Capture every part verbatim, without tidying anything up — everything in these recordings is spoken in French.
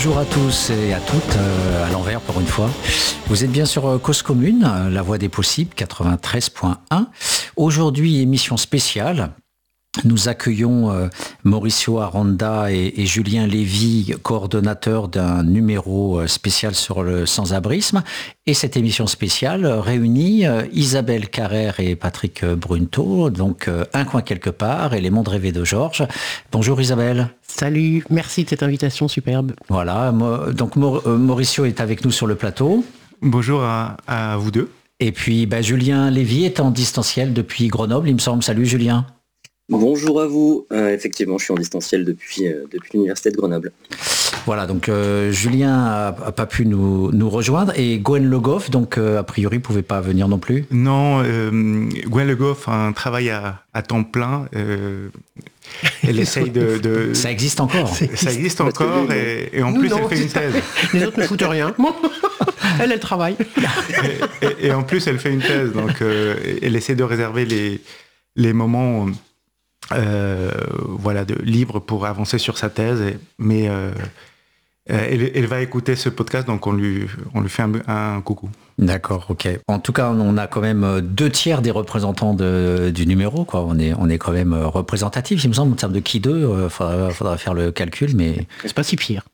Bonjour à tous et à toutes, euh, à l'envers pour une fois. Vous êtes bien sur Cause Commune, la voix des possibles, quatre-vingt-treize point un. Aujourd'hui, émission spéciale. Nous accueillons euh, Mauricio Aranda et, et Julien Lévy, coordonnateurs d'un numéro euh, spécial sur le sans-abrisme. Et cette émission spéciale réunit euh, Isabelle Carrère et Patrick Brunto, donc euh, Un coin quelque part et Les mondes rêvés de Georges. Bonjour Isabelle. Salut, merci de cette invitation superbe. Voilà, mo- donc Mau- euh, Mauricio est avec nous sur le plateau. Bonjour à, à vous deux. Et puis bah, Julien Lévy est en distanciel depuis Grenoble, il me semble. Salut Julien. Bonjour à vous. Euh, effectivement, je suis en distanciel depuis, euh, depuis l'université de Grenoble. Voilà, donc euh, Julien a, a pas pu nous, nous rejoindre et Gwen Le Goff, donc euh, a priori, pouvait pas venir non plus. Non, euh, Gwen Le Goff a un travail à, à temps plein. Euh, elle essaye de, de... Ça existe encore. Ça existe encore et, et en Nous, plus non, elle fait une c'est ça. thèse. Les autres ne foutent rien. Elle, elle travaille. Et, et- et en plus elle fait une thèse, donc euh, elle essaie de réserver les, les moments euh, voilà, de, libres pour avancer sur sa thèse. Et- mais euh, elle, elle va écouter ce podcast, donc on lui, on lui fait un, un coucou. D'accord, ok. En tout cas, on a quand même deux tiers des représentants de- du numéro, quoi. On est, on est quand même représentatif, il me semble, en termes de qui deux. Il faudra, faudra faire le calcul, mais... C'est pas si pire.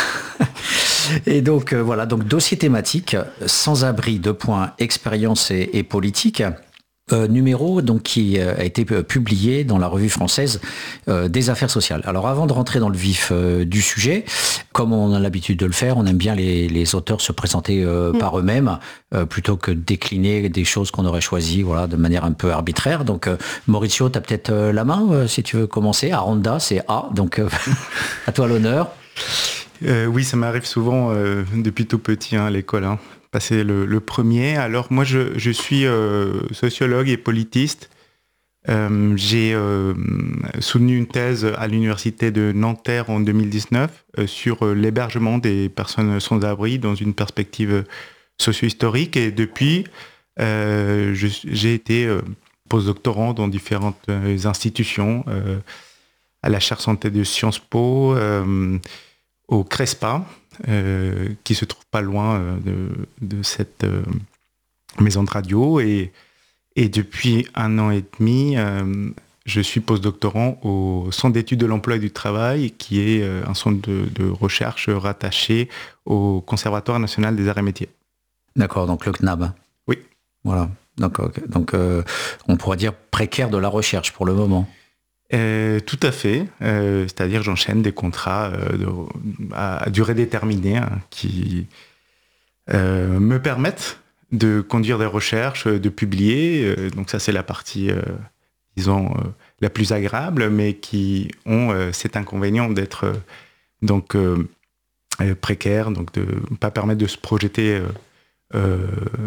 Et donc, euh, voilà, donc dossier thématique, sans-abri, deux points, expérience et, et politique. Euh, numéro donc qui euh, a été euh, publié dans la revue française euh, des affaires sociales. Alors avant de rentrer dans le vif euh, du sujet, comme on a l'habitude de le faire, on aime bien les, les auteurs se présenter euh, Mm. par eux-mêmes euh, plutôt que de décliner des choses qu'on aurait choisies, voilà, de manière un peu arbitraire. Donc euh, Mauricio, tu as peut-être euh, la main euh, si tu veux commencer. Aranda, c'est A, donc euh, à toi l'honneur. Euh, oui, ça m'arrive souvent euh, depuis tout petit hein, à l'école, hein, passer le, le premier. Alors moi, je, je suis euh, sociologue et politiste. Euh, j'ai euh, soutenu une thèse à l'université de Nanterre en deux mille dix-neuf euh, sur euh, l'hébergement des personnes sans abri dans une perspective socio-historique. Et depuis, euh, je- j'ai été euh, postdoctorant dans différentes euh, institutions, euh, à la chaire santé de Sciences Po, euh, au CRESPA, euh, qui se trouve pas loin euh, de, de cette euh, maison de radio. Et, et depuis un an et demi, euh, je suis postdoctorant au Centre d'études de l'emploi et du travail, qui est euh, un centre de, de recherche rattaché au Conservatoire national des arts et métiers. D'accord, donc le C N A B. Oui. Voilà. Donc, ok. donc euh, on pourrait dire précaire de la recherche pour le moment. Euh, tout à fait, euh, c'est-à-dire j'enchaîne des contrats euh, de- à, à durée déterminée hein, qui euh, me permettent de conduire des recherches, de publier. Euh, donc ça c'est la partie, euh, disons, euh, la plus agréable, mais qui ont euh, cet inconvénient d'être euh, donc euh, euh, précaires, donc de ne pas permettre de se projeter euh, euh,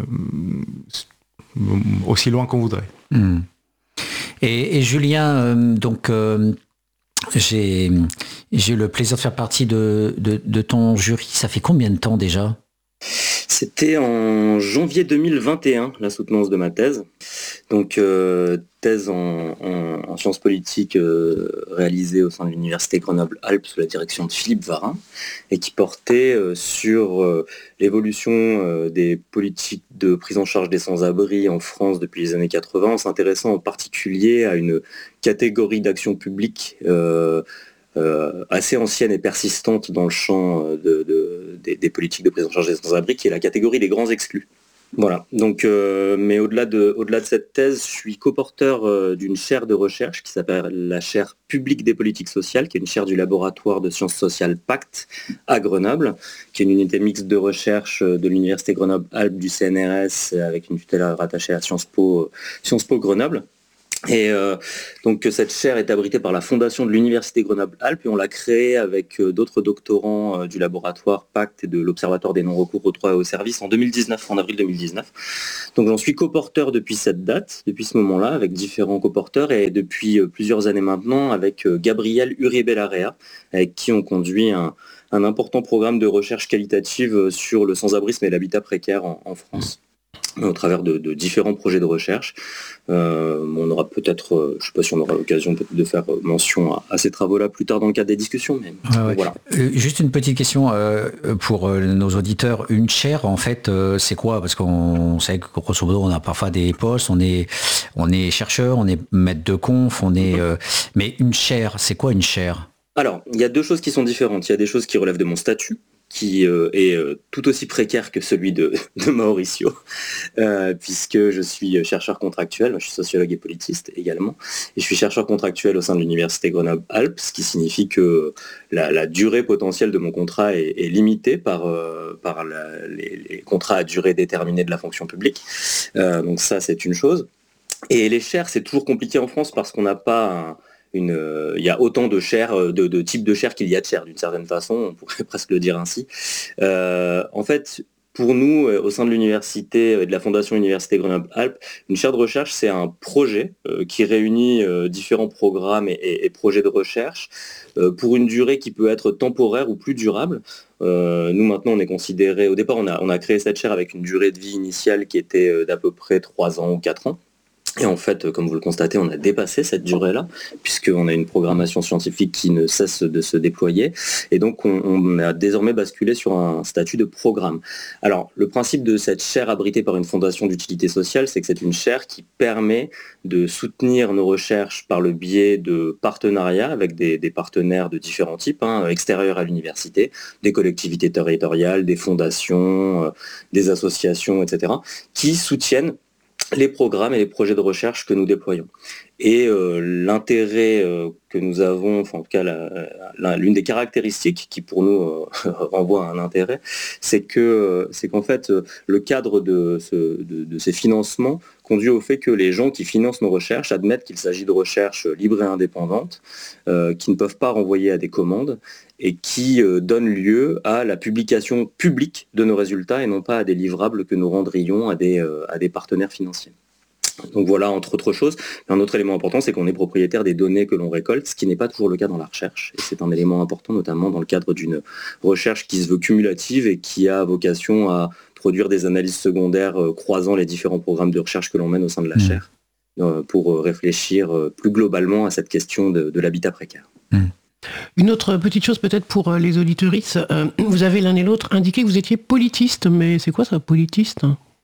aussi loin qu'on voudrait. Hmm. Et, et Julien, euh, donc euh, j'ai j'ai eu le plaisir de faire partie de, de, de ton jury. Ça fait combien de temps déjà ? C'était en janvier deux mille vingt et un, la soutenance de ma thèse. Donc, euh, thèse en, en- en sciences politiques euh, réalisée au sein de l'université Grenoble-Alpes sous la direction de Philippe Varin et qui portait euh, sur euh, l'évolution euh, des politiques de prise en charge des sans-abri en France depuis les années quatre-vingts, en s'intéressant en particulier à une catégorie d'action publique euh, euh, assez ancienne et persistante dans le champ euh, de, de- des, des politiques de prise en charge des sans-abri, qui est la catégorie des grands exclus. Voilà, donc, euh, mais au-delà de, au-delà de cette thèse, je suis coporteur euh, d'une chaire de recherche qui s'appelle la chaire publique des politiques sociales, qui est une chaire du laboratoire de sciences sociales Pacte à Grenoble, qui est une unité mixte de recherche euh, de l'université Grenoble-Alpes du C N R S, euh, avec une tutelle rattachée à Sciences Po, euh, Sciences Po Grenoble. Et euh, donc cette chaire est abritée par la fondation de l'université Grenoble-Alpes et on l'a créée avec euh, d'autres doctorants euh, du laboratoire Pacte et de l'Observatoire des non-recours aux droits et aux services en deux mille dix-neuf, en avril deux mille dix-neuf. Donc j'en suis coporteur depuis cette date, depuis ce moment-là, avec différents coporteurs et depuis euh, plusieurs années maintenant avec euh, Gabriel Uribe-Larrea, avec qui on conduit un, un important programme de recherche qualitative euh, sur le sans-abrisme et l'habitat précaire en, en France. au travers de, de différents projets de recherche. Euh, on aura peut-être, euh, je ne sais pas si on aura l'occasion peut-être de faire mention à, à ces travaux-là plus tard dans le cadre des discussions, mais ouais, ouais. Voilà. Euh, juste une petite question euh, pour euh, nos auditeurs. Une chaire, en fait, euh, c'est quoi? Parce qu'on sait que grosso modo, on a parfois des postes, on est, on est chercheur, on est maître de conf, on est, euh, mais une chaire, c'est quoi une chaire? Alors, il y a deux choses qui sont différentes. Il y a des choses qui relèvent de mon statut, qui euh, est euh, tout aussi précaire que celui de, de Mauricio, euh, puisque je suis chercheur contractuel, je suis sociologue et politiste également, et je suis chercheur contractuel au sein de l'Université Grenoble-Alpes, ce qui signifie que la, la durée potentielle de mon contrat est, est limitée par, euh, par la, les, les contrats à durée déterminée de la fonction publique. Euh, donc ça, c'est une chose. Et les chaires, c'est toujours compliqué en France parce qu'on n'a pas... un, Une, euh, il y a autant de chaires, de, de types de chaires qu'il y a de chaires, d'une certaine façon, on pourrait presque le dire ainsi. Euh, en fait, pour nous, euh, au sein de l'université et de la Fondation Université Grenoble-Alpes, une chaire de recherche, c'est un projet euh, qui réunit euh, différents programmes et, et, et projets de recherche euh, pour une durée qui peut être temporaire ou plus durable. Euh, nous, maintenant, on est considéré, au départ, on a, on a créé cette chaire avec une durée de vie initiale qui était euh, d'à peu près trois ans ou quatre ans. Et en fait, comme vous le constatez, on a dépassé cette durée-là, puisqu'on a une programmation scientifique qui ne cesse de se déployer. Et donc, on, on a désormais basculé sur un statut de programme. Alors, le principe de cette chaire abritée par une fondation d'utilité sociale, c'est que c'est une chaire qui permet de soutenir nos recherches par le biais de partenariats avec des, des partenaires de différents types, hein, extérieurs à l'université, des collectivités territoriales, des fondations, euh, des associations, et cetera, qui soutiennent les programmes et les projets de recherche que nous déployons. Et euh, l'intérêt euh, que nous avons, enfin en tout cas la, la, l'une des caractéristiques qui pour nous euh, renvoie à un intérêt, c'est que euh, c'est qu'en fait euh, le cadre de, ce, de, de ces financements conduit au fait que les gens qui financent nos recherches admettent qu'il s'agit de recherches libres et indépendantes, euh, qui ne peuvent pas renvoyer à des commandes et qui euh, donnent lieu à la publication publique de nos résultats et non pas à des livrables que nous rendrions à des, euh, à des partenaires financiers. Donc voilà, entre autres choses. Un autre élément important, c'est qu'on est propriétaire des données que l'on récolte, ce qui n'est pas toujours le cas dans la recherche. Et c'est un élément important, notamment dans le cadre d'une recherche qui se veut cumulative et qui a vocation à produire des analyses secondaires croisant les différents programmes de recherche que l'on mène au sein de la mmh. chaire, euh, pour réfléchir plus globalement à cette question de, de l'habitat précaire. Mmh. Une autre petite chose peut-être pour les auditeuristes, euh, vous avez l'un et l'autre indiqué que vous étiez politiste, mais c'est quoi ça, politiste ?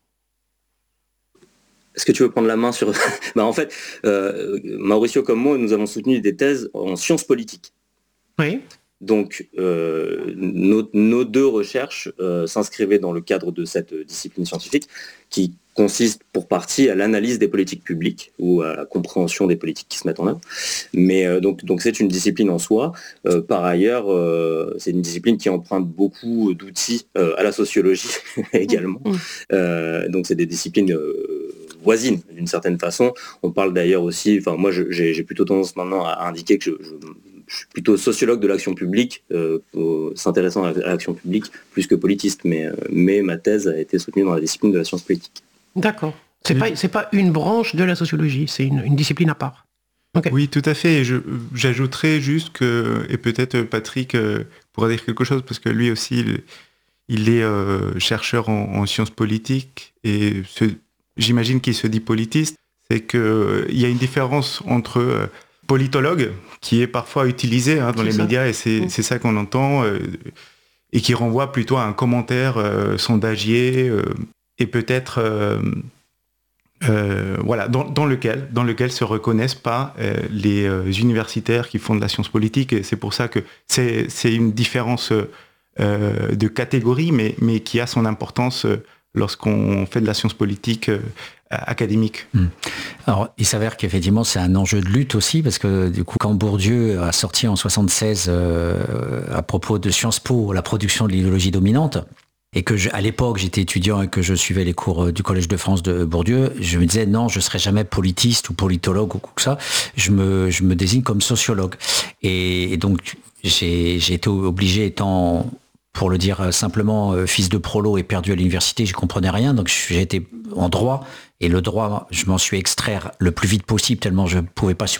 Est-ce que tu veux prendre la main sur... bah en fait, euh, Mauricio comme moi, nous avons soutenu des thèses en sciences politiques. Oui. Donc, euh, nos, nos deux recherches euh, s'inscrivaient dans le cadre de cette discipline scientifique qui consiste pour partie à l'analyse des politiques publiques ou à la compréhension des politiques qui se mettent en œuvre. Mais euh, donc, donc c'est une discipline en soi. Euh, par ailleurs, euh, c'est une discipline qui emprunte beaucoup d'outils euh, à la sociologie également. Mmh. Euh, donc, c'est des disciplines... Euh, voisine d'une certaine façon. On parle d'ailleurs aussi, enfin moi je, j'ai, j'ai plutôt tendance maintenant à indiquer que je, je, je suis plutôt sociologue de l'action publique, euh, s'intéressant à l'action publique plus que politiste, mais, mais ma thèse a été soutenue dans la discipline de la science politique. D'accord. C'est, oui. pas, c'est pas une branche de la sociologie, c'est une, une discipline à part. Okay. Oui, tout à fait. Et je, j'ajouterais juste que, et peut-être Patrick euh, pourra dire quelque chose, parce que lui aussi, il, il est euh, chercheur en, en sciences politiques, et ce j'imagine qu'il se dit politiste, c'est qu'il euh, y a une différence entre euh, politologue, qui est parfois utilisé hein, dans c'est les ça. médias, et c'est, mmh. c'est ça qu'on entend, euh, et qui renvoie plutôt à un commentaire euh, sondagier, euh, et peut-être euh, euh, voilà, dans, dans lequel dans lequel se reconnaissent pas euh, les euh, universitaires qui font de la science politique, et c'est pour ça que c'est, c'est une différence euh, de catégorie, mais, mais qui a son importance euh, lorsqu'on fait de la science politique euh, académique. Mmh. Alors, il s'avère qu'effectivement, c'est un enjeu de lutte aussi, parce que du coup, quand Bourdieu a sorti en soixante-seize euh, à propos de Sciences Po, la production de l'idéologie dominante, et que je, à l'époque, j'étais étudiant et que je suivais les cours du Collège de France de Bourdieu, je me disais non, je serai jamais politiste ou politologue ou quoi que ça, je me, je me désigne comme sociologue. Et, et donc, j'ai, j'ai été obligé, étant... pour le dire simplement, euh, fils de prolo et perdu à l'université, je comprenais rien, donc j'ai été en droit, et le droit, je m'en suis extraire le plus vite possible, tellement je ne pouvais pas